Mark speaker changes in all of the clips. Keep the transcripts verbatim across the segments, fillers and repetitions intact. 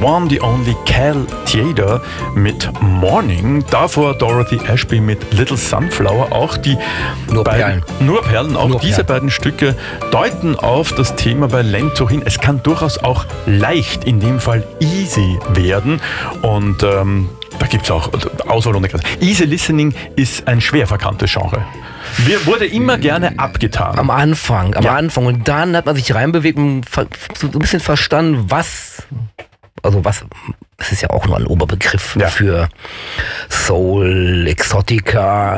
Speaker 1: one, the only Cal Tjader mit Morning. Davor Dorothy Ashby mit Little Sunflower. Auch die
Speaker 2: Nur
Speaker 1: beiden,
Speaker 2: Perlen.
Speaker 1: Nur Perlen. Auch
Speaker 2: Nur
Speaker 1: diese
Speaker 2: Perlen.
Speaker 1: beiden Stücke deuten auf das Thema bei Lento hin. Es kann durchaus auch leicht, in dem Fall easy werden. Und ähm, da gibt es auch Auswahl ohne Grenzen. Easy Listening ist ein schwer verkanntes Genre. Wir, wurde immer gerne abgetan.
Speaker 2: Am Anfang, am
Speaker 1: Ja.
Speaker 2: Anfang. Und dann hat man sich reinbewegt und ver- so ein bisschen verstanden, was, also was, das ist ja auch nur ein Oberbegriff
Speaker 1: Ja.
Speaker 2: für Soul, Exotica.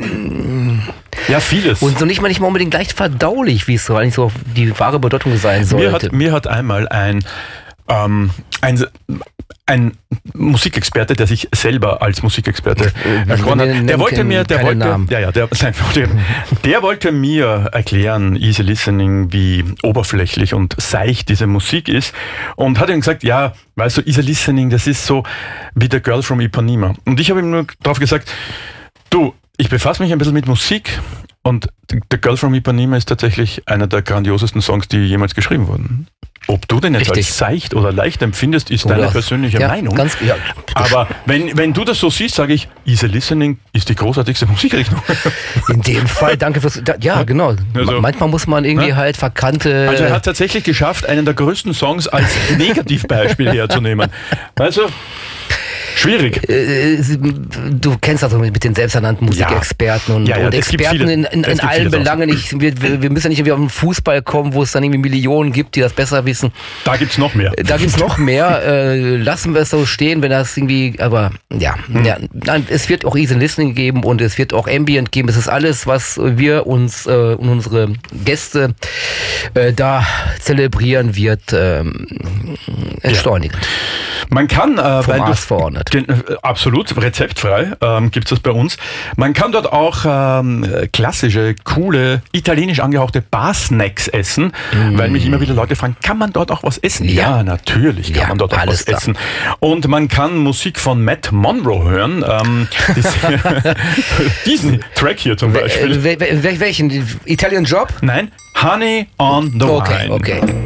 Speaker 1: Ja, vieles.
Speaker 2: Und so nicht mal nicht mal unbedingt leicht verdaulich, wie es so eigentlich so die wahre Bedeutung sein sollte.
Speaker 1: Mir hat, mir hat einmal ein, ähm, ein, ein Musikexperte, der sich selber als Musikexperte erkoren hat,
Speaker 2: nennen
Speaker 1: der wollte
Speaker 2: keinen-
Speaker 1: mir, der
Speaker 2: keine
Speaker 1: wollte,
Speaker 2: Namen.
Speaker 1: ja, ja, der, nein, der wollte mir erklären, Easy Listening, wie oberflächlich und seicht diese Musik ist, und hat ihm gesagt, ja, weißt du, Easy Listening, das ist so wie The Girl from Ipanema. Und ich habe ihm nur darauf gesagt, du, ich befasse mich ein bisschen mit Musik, und The Girl from Ipanema ist tatsächlich einer der grandiosesten Songs, die jemals geschrieben wurden. Ob du den jetzt
Speaker 2: Richtig.
Speaker 1: als seicht oder leicht empfindest, ist
Speaker 2: Oder-
Speaker 1: deine persönliche
Speaker 2: ja,
Speaker 1: Meinung.
Speaker 2: Ganz, ja,
Speaker 1: Aber wenn, wenn du das so siehst, sage ich, Easy Listening ist die großartigste Musikrichtung.
Speaker 2: in dem Fall, danke fürs, da, ja, genau.
Speaker 1: Also-
Speaker 2: Manchmal muss man irgendwie
Speaker 1: Ja.
Speaker 2: halt verkannte.
Speaker 1: Also er hat tatsächlich geschafft, einen der größten Songs als Negativbeispiel herzunehmen. Also, schwierig.
Speaker 2: Äh, Du kennst das so mit den selbsternannten Musikexperten und,
Speaker 1: Ja, ja,
Speaker 2: und
Speaker 1: es gibt
Speaker 2: Experten
Speaker 1: viele.
Speaker 2: in, in,
Speaker 1: Es
Speaker 2: in
Speaker 1: gibt
Speaker 2: allen
Speaker 1: viele
Speaker 2: Belangen. Ich, wir, wir wir müssen ja nicht irgendwie auf den Fußball kommen, wo es dann irgendwie Millionen gibt, die das besser wissen.
Speaker 1: Da gibt's noch mehr.
Speaker 2: Da gibt's noch mehr. Äh, lassen wir es so stehen, wenn das irgendwie, aber ja,
Speaker 1: Hm.
Speaker 2: ja, nein, es wird auch Easy Listening geben und es wird auch Ambient geben. Es ist alles, was wir uns äh, und unsere Gäste äh, da zelebrieren wird, ähm, entschleunigend.
Speaker 1: Man kann, äh,
Speaker 2: Vom
Speaker 1: weil du,
Speaker 2: Mars verordnet.
Speaker 1: Gen- äh, absolut, rezeptfrei ähm, gibt es das bei uns. Man kann dort auch ähm, klassische, coole, italienisch angehauchte Bar-Snacks essen, weil mich immer wieder Leute fragen, kann man dort auch was essen?
Speaker 2: Ja.
Speaker 1: Ja, natürlich kann
Speaker 2: Ja,
Speaker 1: man dort auch
Speaker 2: alles
Speaker 1: was
Speaker 2: da.
Speaker 1: essen. Und man kann Musik von Matt Monro hören. Ähm, diese- diesen Track hier zum Beispiel.
Speaker 2: Äh, wel- wel- welchen? Italian Job?
Speaker 1: Nein, Honey on the
Speaker 2: Okay,
Speaker 1: Wine.
Speaker 2: okay.